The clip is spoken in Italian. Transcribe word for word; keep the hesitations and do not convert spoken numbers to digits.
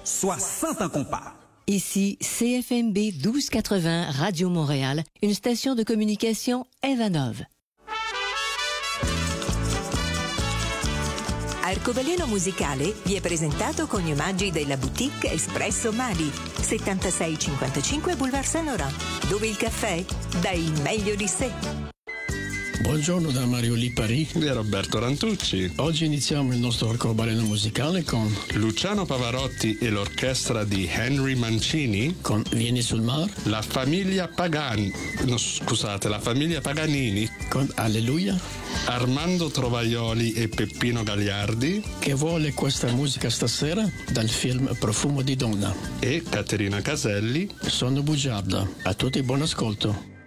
soixante ans qu'on part. Ici C F M B douze quatre-vingts Radio Montréal, une station de communication Evanov. Arcobaleno Musicale vi è presentato con gli omaggi della boutique Espresso Mali, settantasei cinquantacinque Boulevard Saint-Laurent, dove il caffè dà il meglio di sé. Buongiorno da Mario Lipari e Roberto Rantucci. Oggi iniziamo il nostro arcobaleno musicale con Luciano Pavarotti e l'orchestra di Henry Mancini con Vieni sul Mar, la famiglia Pagani, no, scusate, la famiglia Paganini con Alleluia, Armando Trovaioli e Peppino Gagliardi, che vuole questa musica stasera dal film Profumo di donna, e Caterina Caselli. Sono bugiarda. A tutti buon ascolto.